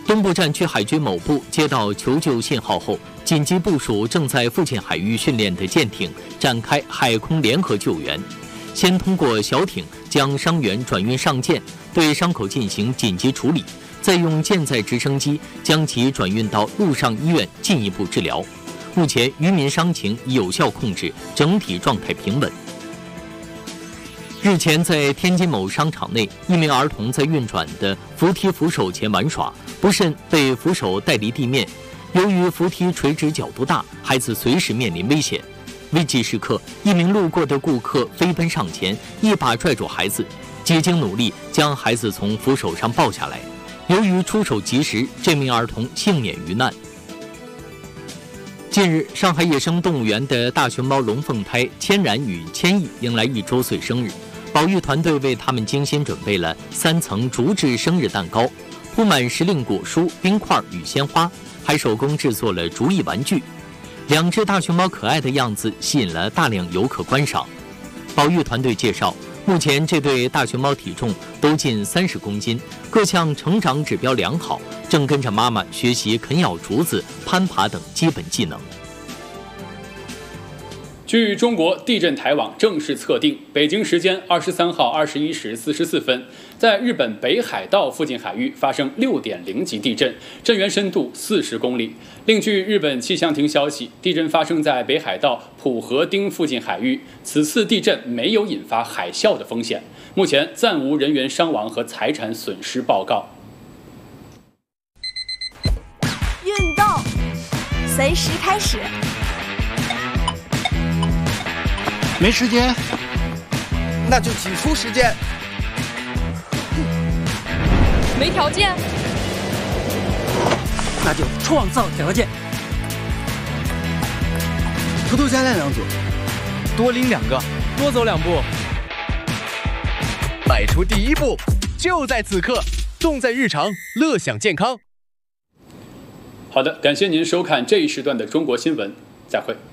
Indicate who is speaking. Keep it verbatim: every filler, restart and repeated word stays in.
Speaker 1: 东部战区海军某部接到求救信号后，紧急部署正在附近海域训练的舰艇，展开海空联合救援。先通过小艇将伤员转运上舰，对伤口进行紧急处理，再用舰载直升机将其转运到陆上医院进一步治疗。目前渔民伤情已有效控制，整体状态平稳。日前，在天津某商场内，一名儿童在运转的扶梯扶手前玩耍，不慎被扶手带离地面。由于扶梯垂直角度大，孩子随时面临危险。危急时刻，一名路过的顾客飞奔上前，一把拽住孩子，几经努力将孩子从扶手上抱下来。由于出手及时，这名儿童幸免于难。近日，上海野生动物园的大熊猫龙凤胎千然与千亿迎来一周岁生日，保育团队为他们精心准备了三层竹制生日蛋糕，铺满时令果蔬、冰块与鲜花，还手工制作了竹艺玩具。两只大熊猫可爱的样子吸引了大量游客观赏。保育团队介绍，目前这对大熊猫体重都近三十公斤，各项成长指标良好，正跟着妈妈学习啃咬竹子、攀爬等基本技能。
Speaker 2: 据中国地震台网正式测定，北京时间二十三号二十一时四十四分，在日本北海道附近海域发生六点零级地震，震源深度四十公里。另据日本气象厅消息，地震发生在北海道浦和町附近海域，此次地震没有引发海啸的风险，目前暂无人员伤亡和财产损失报告。
Speaker 3: 运动随时开始。
Speaker 4: 没时间，
Speaker 5: 那就挤出时间。
Speaker 6: 没条件，
Speaker 4: 那就创造条件。
Speaker 5: 偷偷加练两组，
Speaker 4: 多拎两个，
Speaker 7: 多走两步。
Speaker 8: 迈出第一步，就在此刻，动在日常，乐享健康。
Speaker 2: 好的，感谢您收看这一时段的中国新闻，再会。